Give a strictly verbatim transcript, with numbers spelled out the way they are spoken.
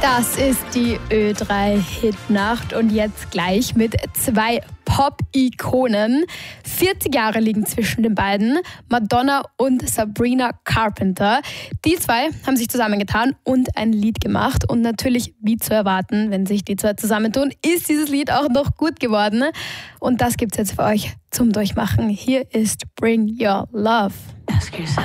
Das ist die Ö drei Hitnacht und jetzt gleich mit zwei Pop-Ikonen. vierzig Jahre liegen zwischen den beiden, Madonna und Sabrina Carpenter. Die zwei haben sich zusammengetan und ein Lied gemacht. Und natürlich, wie zu erwarten, wenn sich die zwei zusammentun, ist dieses Lied auch noch gut geworden. Und das gibt's jetzt für euch zum Durchmachen. Hier ist Bring Your Love.